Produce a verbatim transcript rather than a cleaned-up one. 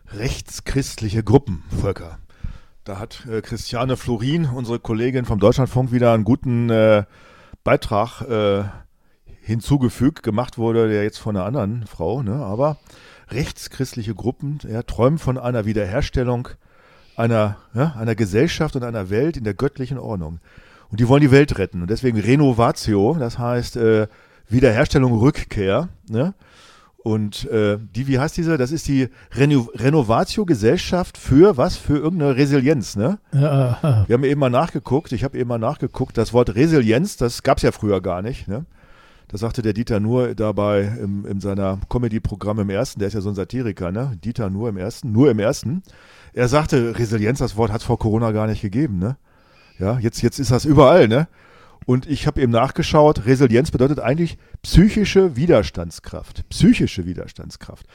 Rechtschristliche Gruppen, Volker. Da hat äh, Christiane Florin, unsere Kollegin vom Deutschlandfunk, wieder einen guten äh, Beitrag äh, hinzugefügt. Gemacht wurde der jetzt von einer anderen Frau, ne? Aber rechtschristliche Gruppen ja, träumen von einer Wiederherstellung einer, ja, einer Gesellschaft und einer Welt in der göttlichen Ordnung. Und die wollen die Welt retten. Und deswegen Renovatio, das heißt äh, Wiederherstellung, Rückkehr, ne? Und äh, die, wie heißt diese? Das ist die Reno- Renovatio-Gesellschaft für was? Für irgendeine Resilienz, ne? Ja, ja. Wir haben eben mal nachgeguckt, ich habe eben mal nachgeguckt, das Wort Resilienz, das gab es ja früher gar nicht, ne? Das sagte der Dieter Nuhr dabei im, in seiner Comedy-Programm im Ersten, der ist ja so ein Satiriker, ne? Dieter Nuhr im Ersten, nur im Ersten. Er sagte, Resilienz, das Wort hat es vor Corona gar nicht gegeben, ne? Ja, jetzt, jetzt ist das überall, ne? Und ich habe eben nachgeschaut, Resilienz bedeutet eigentlich psychische Widerstandskraft. Psychische Widerstandskraft.